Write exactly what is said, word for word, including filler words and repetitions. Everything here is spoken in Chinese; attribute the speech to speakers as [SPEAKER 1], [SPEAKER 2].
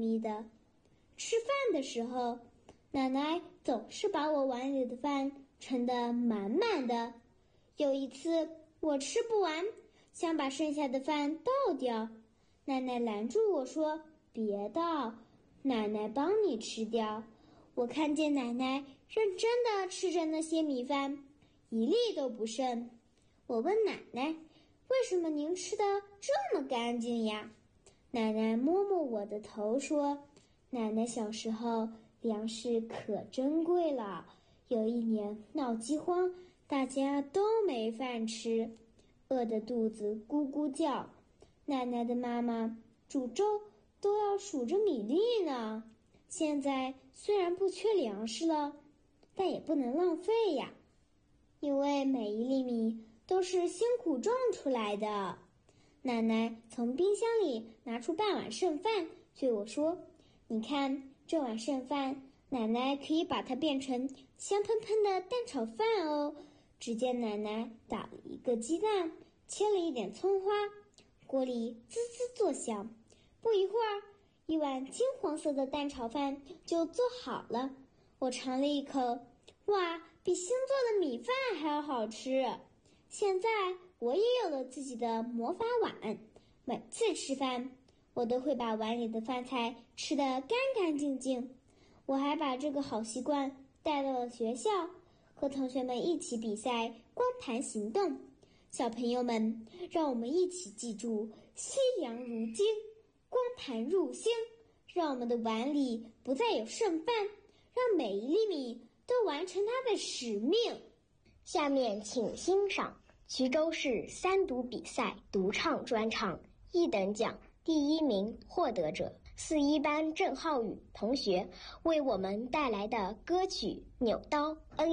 [SPEAKER 1] 密的。吃饭的时候，奶奶总是把我碗里的饭盛得满满的。有一次我吃不完，想把剩下的饭倒掉，奶奶拦住我说：“别倒，奶奶帮你吃掉。”我看见奶奶认真地吃着那些米饭，一粒都不剩。我问奶奶：“为什么您吃得这么干净呀？”奶奶摸摸我的头说：“奶奶小时候粮食可珍贵了，有一年闹饥荒，大家都没饭吃，饿得肚子咕咕叫。奶奶的妈妈煮粥都要数着米粒呢。现在虽然不缺粮食了，但也不能浪费呀，因为每一粒米都是辛苦种出来的。”奶奶从冰箱里拿出半碗剩饭，对我说：“你看这碗剩饭，奶奶可以把它变成香喷喷的蛋炒饭哦。”只见奶奶打了一个鸡蛋，切了一点葱花，锅里滋滋作响。不一会儿，一碗金黄色的蛋炒饭就做好了。我尝了一口，哇，比新做的米饭还要好吃。现在我也有了自己的魔法碗，每次吃饭，我都会把碗里的饭菜吃得干干净净。我还把这个好习惯带到了学校，和同学们一起比赛光盘行动。小朋友们，让我们一起记住夕阳如金，光盘入心，让我们的碗里不再有剩饭，让每一粒米都完成它的使命。
[SPEAKER 2] 下面请欣赏衢州市三读比赛独唱专场一等奖第一名获得者四一班郑浩宇同学为我们带来的歌曲《扭刀恩》。